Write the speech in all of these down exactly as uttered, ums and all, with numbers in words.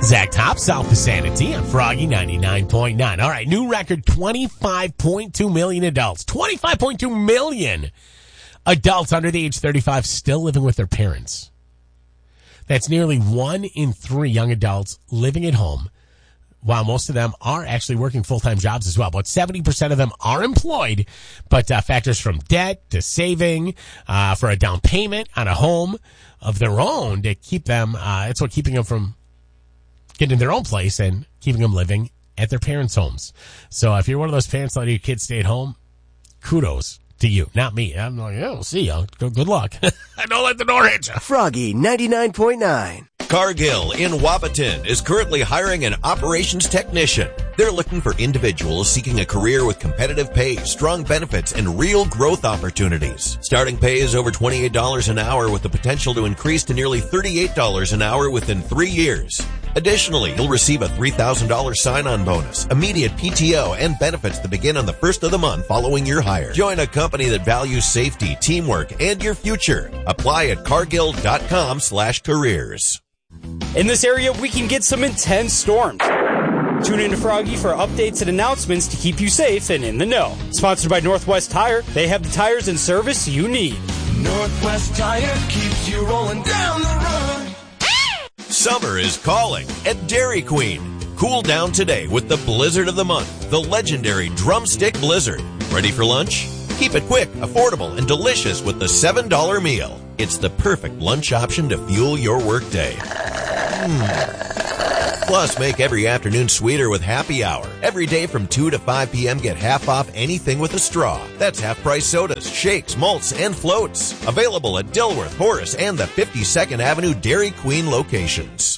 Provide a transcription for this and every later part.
Zach Top, South Vicinity on Froggy ninety-nine point nine. All right, new record, twenty-five point two million adults. twenty-five point two million adults under the age thirty-five still living with their parents. That's nearly one in three young adults living at home, while most of them are actually working full-time jobs as well. About seventy percent of them are employed, but uh, factors from debt to saving uh, for a down payment on a home of their own to keep them, uh, it's what keeping them from getting their own place and keeping them living at their parents' homes. So if you're one of those parents letting your kids stay at home, kudos to you, not me. I'm like, yeah, we'll see you. Good, good luck. I don't let the door hit you. Froggy ninety-nine point nine. Cargill in Wapaton is currently hiring an operations technician. They're looking for individuals seeking a career with competitive pay, strong benefits, and real growth opportunities. Starting pay is over twenty-eight dollars an hour with the potential to increase to nearly thirty-eight dollars an hour within three years. Additionally, you'll receive a three thousand dollars sign-on bonus, immediate P T O, and benefits that begin on the first of the month following your hire. Join a company that values safety, teamwork, and your future. Apply at cargill.com slash careers. In this area, we can get some intense storms. Tune in to Froggy for updates and announcements to keep you safe and in the know. Sponsored by Northwest Tire, they have the tires and service you need. Northwest Tire keeps you rolling down the road. Summer is calling at Dairy Queen. Cool down today with the Blizzard of the Month, the legendary Drumstick Blizzard. Ready for lunch? Keep it quick, affordable, and delicious with the seven dollar meal. It's the perfect lunch option to fuel your workday. Mm. Plus, make every afternoon sweeter with Happy Hour. Every day from two to five p.m., get half off anything with a straw. That's half-price sodas, shakes, malts, and floats. Available at Dilworth, Horace, and the fifty-second Avenue Dairy Queen locations.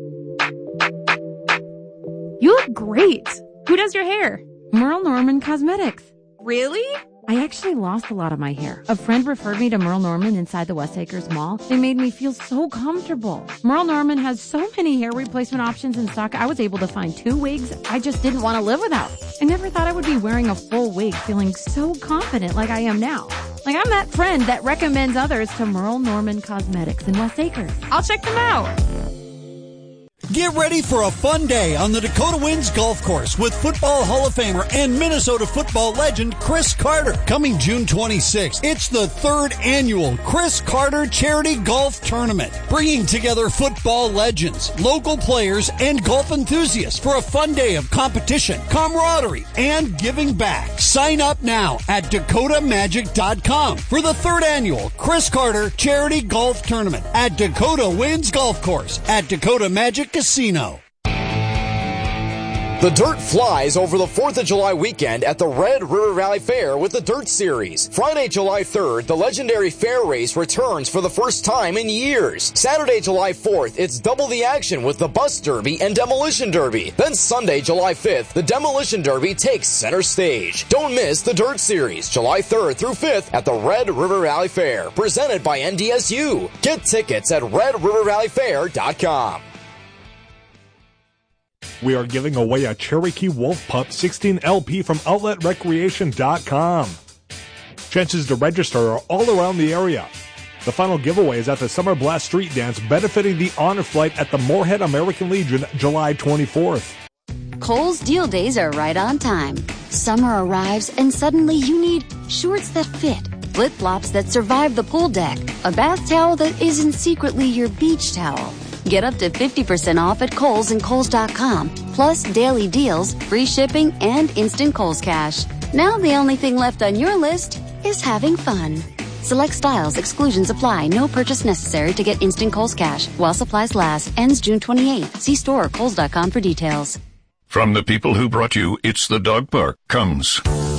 You look great. Who does your hair? Merle Norman Cosmetics. Really? I actually lost a lot of my hair. A friend referred me to Merle Norman inside the West Acres Mall. They made me feel so comfortable. Merle Norman has so many hair replacement options in stock. I was able to find two wigs I just didn't want to live without. I never thought I would be wearing a full wig feeling so confident like I am now. Like I'm that friend that recommends others to Merle Norman Cosmetics in West Acres. I'll check them out. Get ready for a fun day on the Dakota Winds Golf Course with Football Hall of Famer and Minnesota football legend Chris Carter. Coming June twenty-sixth, it's the third annual Chris Carter Charity Golf Tournament, bringing together football legends, local players, and golf enthusiasts for a fun day of competition, camaraderie, and giving back. Sign up now at dakota magic dot com for the third annual Chris Carter Charity Golf Tournament at Dakota Winds Golf Course at Dakota Magic Casino. The dirt flies over the fourth of July weekend at the Red River Valley Fair with the Dirt Series. Friday, July third, the legendary fair race returns for the first time in years. Saturday, July fourth, it's double the action with the Bus Derby and Demolition Derby. Then Sunday, July fifth, the Demolition Derby takes center stage. Don't miss the Dirt Series, July third through fifth at the Red River Valley Fair, presented by N D S U. Get tickets at red river valley fair dot com. We are giving away a Cherokee Wolf Pup sixteen L P from outlet recreation dot com. Chances to register are all around the area. The final giveaway is at the Summer Blast Street Dance benefiting the Honor Flight at the Moorhead American Legion July twenty-fourth. Kohl's Deal Days are right on time. Summer arrives and suddenly you need shorts that fit, flip-flops that survive the pool deck, a bath towel that isn't secretly your beach towel. Get up to fifty percent off at Kohl's and Kohl's dot com, plus daily deals, free shipping, and instant Kohl's Cash. Now the only thing left on your list is having fun. Select styles, exclusions apply, no purchase necessary to get instant Kohl's Cash while supplies last. Ends June twenty-eighth. See store or Kohl's dot com for details. From the people who brought you It's the Dog Park comes